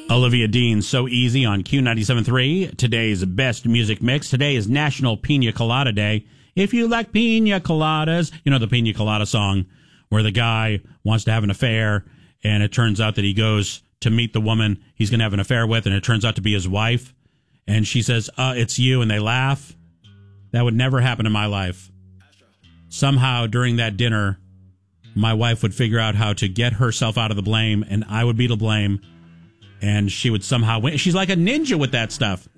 Olivia Dean, So Easy on Q97.3. Today's best music mix. Today is National Pina Colada Day. If you like pina coladas, you know the pina colada song where the guy wants to have an affair and it turns out that he goes to meet the woman he's going to have an affair with and it turns out to be his wife. And she says, it's you, and they laugh. That would never happen in my life. Somehow during that dinner, my wife would figure out how to get herself out of the blame and I would be to blame. And she would somehow win. She's like a ninja with that stuff.